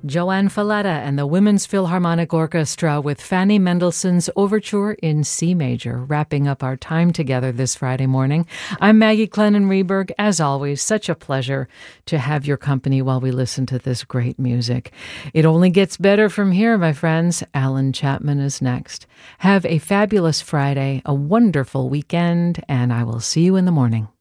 Joanne Falletta and the Women's Philharmonic Orchestra with Fanny Mendelssohn's Overture in C Major, wrapping up our time together this Friday morning. I'm Maggie Clennon-Reberg. As always, such a pleasure to have your company while we listen to this great music. It only gets better from here, my friends. Alan Chapman is next. Have a fabulous Friday, a wonderful weekend, and I will see you in the morning.